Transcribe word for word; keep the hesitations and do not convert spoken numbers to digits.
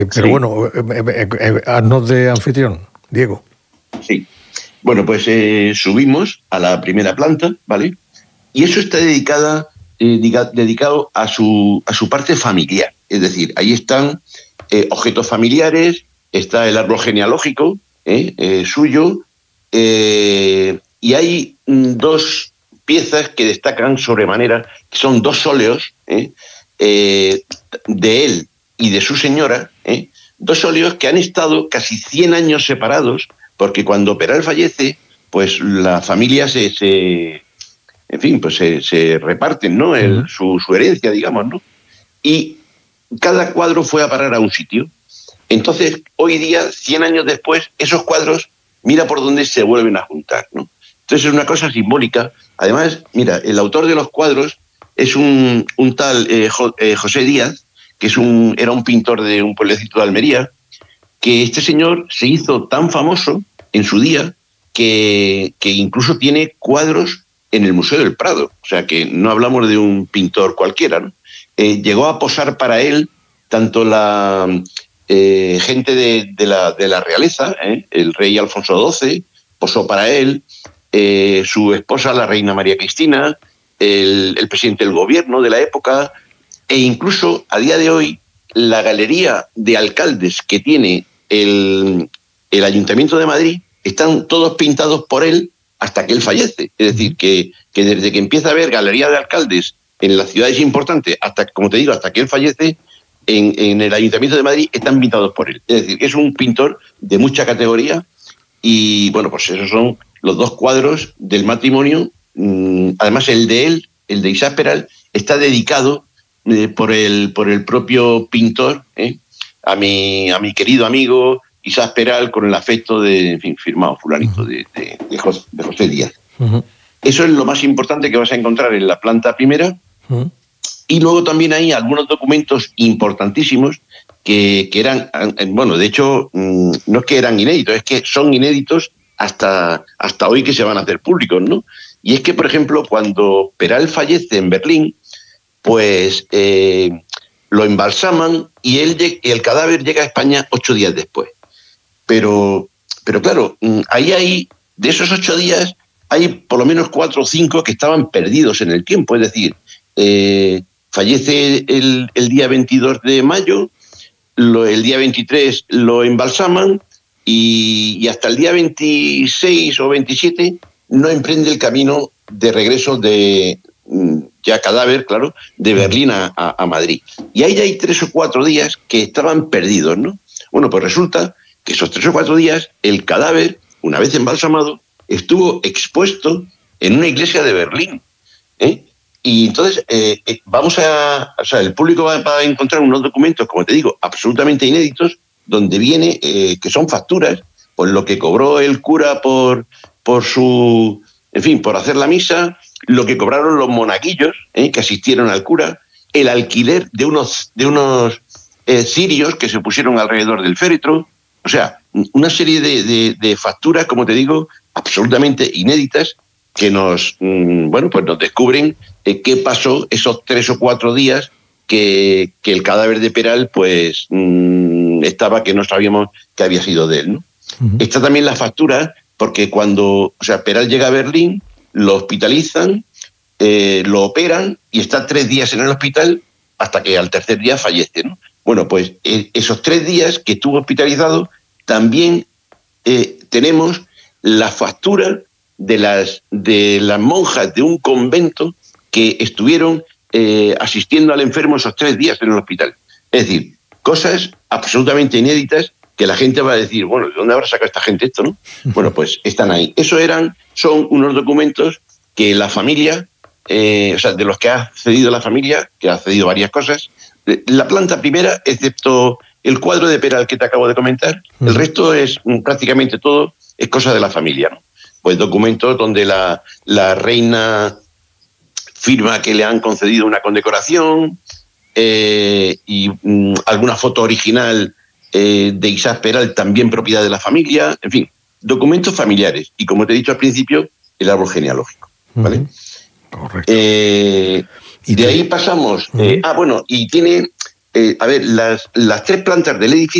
Pero sí. bueno, eh, eh, haznos de anfitrión, Diego. Sí. Bueno, pues eh, subimos a la primera planta, ¿vale? Y eso está dedicada, eh, diga, dedicado a su, a su parte familiar. Es decir, ahí están eh, objetos familiares, está el árbol genealógico eh, eh, suyo, eh, y hay mm, dos piezas que destacan sobremanera, que son dos óleos eh, eh, de él y de su señora, eh, dos óleos que han estado casi cien años separados, porque cuando Peral fallece, pues la familia se, se en fin, pues se, se reparten, ¿no? El, su, su herencia, digamos, ¿no? Y cada cuadro fue a parar a un sitio. Entonces, hoy día, cien años después, esos cuadros, mira por dónde se vuelven a juntar, ¿no? Entonces es una cosa simbólica. Además, mira, el autor de los cuadros es un, un tal eh, jo, eh, José Díaz, que es un, era un pintor de un pueblecito de Almería, que este señor se hizo tan famoso en su día que, que incluso tiene cuadros en el Museo del Prado. O sea, que no hablamos de un pintor cualquiera, ¿no? Eh, llegó a posar para él tanto la eh, gente de, de, la, de la realeza, ¿eh? El rey Alfonso doce posó para él, eh, su esposa, la reina María Cristina, el, el presidente del gobierno de la época, e incluso a día de hoy la galería de alcaldes que tiene el, el Ayuntamiento de Madrid están todos pintados por él hasta que él fallece. Es decir, que, que desde que empieza a haber galería de alcaldes en las ciudades importantes, hasta, como te digo, hasta que él fallece, en, en el Ayuntamiento de Madrid están pintados por él. Es decir, es un pintor de mucha categoría y, bueno, pues esos son los dos cuadros del matrimonio. Además, el de él, el de Isaac Peral, está dedicado eh, por, el, por el propio pintor eh, a, mi, a mi querido amigo Isaac Peral, con el afecto de, en fin, firmado fulanito, de, de, de, José, de José Díaz. Uh-huh. Eso es lo más importante que vas a encontrar en la planta primera. Uh-huh. Y luego también hay algunos documentos importantísimos que, que eran, bueno, de hecho, no es que eran inéditos, es que son inéditos hasta, hasta hoy que se van a hacer públicos, ¿no? Y es que, por ejemplo, cuando Peral fallece en Berlín, pues eh, lo embalsaman y él, el cadáver llega a España ocho días después. Pero, pero claro, ahí hay, de esos ocho días, hay por lo menos cuatro o cinco que estaban perdidos en el tiempo. Es decir, eh, fallece el, el día veintidós de mayo, lo, el día veintitrés lo embalsaman y, y hasta el día veintiséis o veintisiete no emprende el camino de regreso de, ya cadáver, claro, de Berlín a, a, a Madrid. Y ahí hay tres o cuatro días que estaban perdidos, ¿no? Bueno, pues resulta que esos tres o cuatro días el cadáver, una vez embalsamado, estuvo expuesto en una iglesia de Berlín. ¿eh? Y entonces eh, eh, vamos a... O sea, el público va, va a encontrar unos documentos, como te digo, absolutamente inéditos, donde viene eh, que son facturas por lo que cobró el cura por, por su... En fin, por hacer la misa, lo que cobraron los monaguillos ¿eh? que asistieron al cura, el alquiler de unos, de unos eh, cirios que se pusieron alrededor del féretro. O sea, una serie de, de, de facturas, como te digo, absolutamente inéditas que nos, mmm, bueno, pues nos descubren eh, qué pasó esos tres o cuatro días que, que el cadáver de Peral, pues, mmm, estaba, que no sabíamos que había sido de él, ¿no? Uh-huh. Está también la factura, porque cuando, o sea, Peral llega a Berlín, lo hospitalizan, eh, lo operan y está tres días en el hospital hasta que al tercer día fallece, ¿no? Bueno, pues eh, esos tres días que estuvo hospitalizado, también eh, tenemos la factura de las, de las monjas de un convento que estuvieron eh, asistiendo al enfermo esos tres días en el hospital. Es decir, cosas absolutamente inéditas que la gente va a decir, bueno, ¿de dónde habrá sacado esta gente esto, no? Bueno, pues están ahí. Eso eran, son unos documentos que la familia, eh, o sea, de los que ha cedido la familia, que ha cedido varias cosas. La planta primera, excepto el cuadro de Peral que te acabo de comentar, uh-huh. el resto es prácticamente todo, es cosa de la familia, ¿no? Pues documentos donde la, la reina firma que le han concedido una condecoración eh, y um, alguna foto original eh, de Isaac Peral, también propiedad de la familia, en fin, documentos familiares. Y como te he dicho al principio, el árbol genealógico, ¿vale? Uh-huh. Correcto. Eh, y de ahí pasamos... Uh-huh. Eh, ah, bueno, y tiene... Eh, a ver, las, las tres plantas del edificio